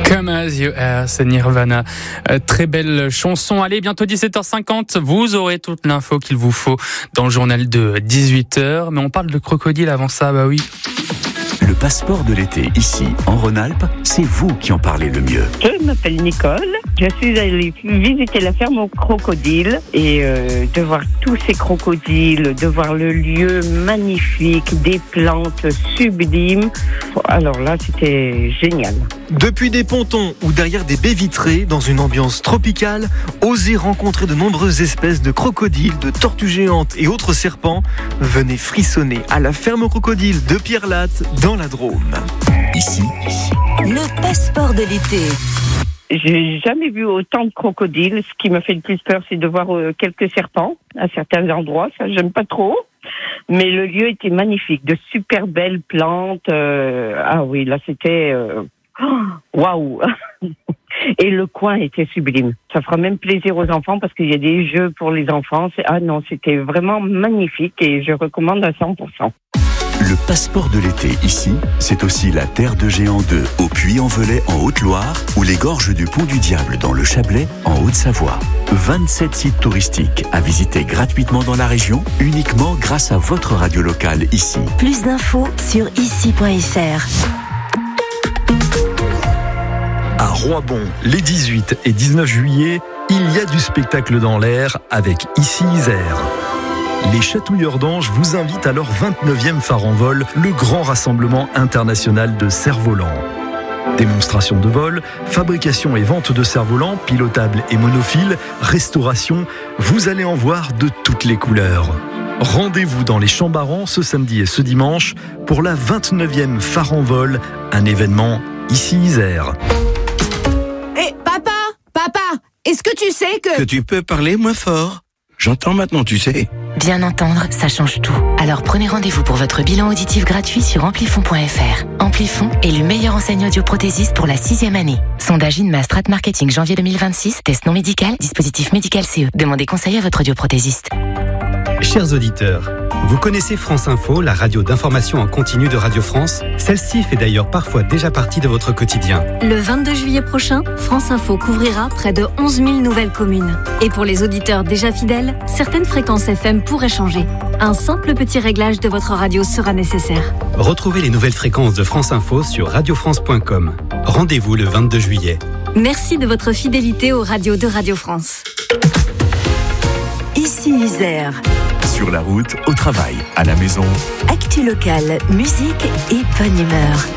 Come As You Are, c'est Nirvana. Très belle chanson. Allez, bientôt 17h50. Vous aurez toute l'info qu'il vous faut dans le journal de 18h. Mais on parle de crocodile avant ça, bah oui. Le passeport de l'été, ici, en Rhône-Alpes, c'est vous qui en parlez le mieux. Je m'appelle Nicole. Je suis allée visiter la ferme aux crocodiles et de voir tous ces crocodiles, de voir le lieu magnifique, des plantes sublimes. Alors là, c'était génial. Depuis des pontons ou derrière des baies vitrées, dans une ambiance tropicale, osez rencontrer de nombreuses espèces de crocodiles, de tortues géantes et autres serpents. Venez frissonner à la ferme aux crocodiles de Pierrelatte, dans la Drôme. Ici, le passeport de l'été. J'ai jamais vu autant de crocodiles. Ce qui me fait le plus peur, c'est de voir quelques serpents à certains endroits. Ça, j'aime pas trop. Mais le lieu était magnifique, de super belles plantes. Ah oui, là, c'était waouh. Et le coin était sublime. Ça fera même plaisir aux enfants parce qu'il y a des jeux pour les enfants. Ah non, c'était vraiment magnifique et je recommande à 100%. le passeport de l'été, ici, c'est aussi la Terre de Géant 2 au Puy-en-Velay en Haute-Loire ou les gorges du Pont du Diable dans le Chablais en Haute-Savoie. 27 sites touristiques à visiter gratuitement dans la région, uniquement grâce à votre radio locale ici. Plus d'infos sur ici.fr. À Roibon, les 18 et 19 juillet, il y a du spectacle dans l'air avec Ici Isère. Les Chatouilleurs d'Anges vous invitent à leur 29e phare en vol, le grand rassemblement international de cerfs-volants. Démonstration de vol, fabrication et vente de cerfs-volants, pilotables et monophiles, restauration, vous allez en voir de toutes les couleurs. Rendez-vous dans les Champs-Barans ce samedi et ce dimanche pour la 29e phare en vol, un événement Ici Isère. Hé, papa, est-ce que tu sais que tu peux parler moins fort? J'entends maintenant, tu sais. Bien entendre, ça change tout. Alors prenez rendez-vous pour votre bilan auditif gratuit sur amplifon.fr. Amplifon est le meilleur enseigne audioprothésiste pour la 6e année. Sondage INMA Strat Marketing janvier 2026, test non médical, dispositif médical CE. Demandez conseil à votre audioprothésiste. Chers auditeurs, vous connaissez France Info, la radio d'information en continu de Radio France? Celle-ci fait d'ailleurs parfois déjà partie de votre quotidien. Le 22 juillet prochain, France Info couvrira près de 11 000 nouvelles communes. Et pour les auditeurs déjà fidèles, certaines fréquences FM pourraient changer. Un simple petit réglage de votre radio sera nécessaire. Retrouvez les nouvelles fréquences de France Info sur radiofrance.com. Rendez-vous le 22 juillet. Merci de votre fidélité aux radios de Radio France. Ici Isère. Sur la route, au travail, à la maison. Actu locale, musique et bonne humeur.